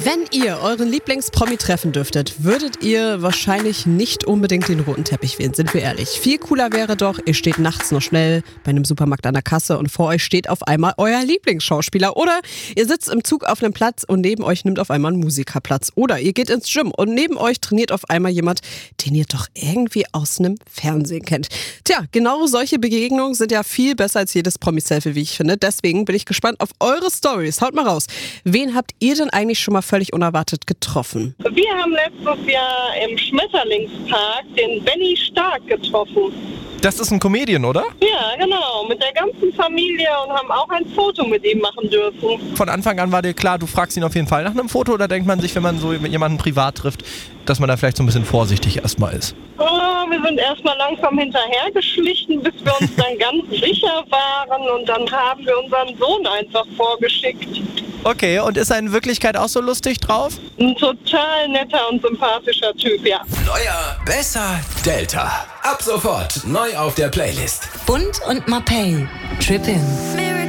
Wenn ihr euren Lieblingspromi treffen dürftet, würdet ihr wahrscheinlich nicht unbedingt den roten Teppich wählen, sind wir ehrlich. Viel cooler wäre doch, ihr steht nachts noch schnell bei einem Supermarkt an der Kasse und vor euch steht auf einmal euer Lieblingsschauspieler. Oder ihr sitzt im Zug auf einem Platz und neben euch nimmt auf einmal ein Musiker Platz. Oder ihr geht ins Gym und neben euch trainiert auf einmal jemand, den ihr doch irgendwie aus einem Fernsehen kennt. Tja, genau solche Begegnungen sind ja viel besser als jedes Promi-Selfie, wie ich finde. Deswegen bin ich gespannt auf eure Stories. Haut mal raus. Wen habt ihr denn eigentlich schon mal völlig unerwartet getroffen? Wir haben letztes Jahr im Schmetterlingspark den Benny Stark getroffen. Das ist ein Comedian, oder? Ja, genau, mit der ganzen Familie und haben auch ein Foto mit ihm machen dürfen. Von Anfang an war dir klar, du fragst ihn auf jeden Fall nach einem Foto, oder denkt man sich, wenn man so mit jemandem privat trifft, dass man da vielleicht so ein bisschen vorsichtig erstmal ist? Oh, wir sind erstmal langsam hinterhergeschlichen, bis wir uns dann ganz sicher waren und dann haben wir unseren Sohn einfach vorgeschickt. Okay, und ist er in Wirklichkeit auch so lustig drauf? Ein total netter und sympathischer Typ, ja. Neuer, besser, Delta. Ab sofort neu auf der Playlist. Bund und Mapei. Trip in.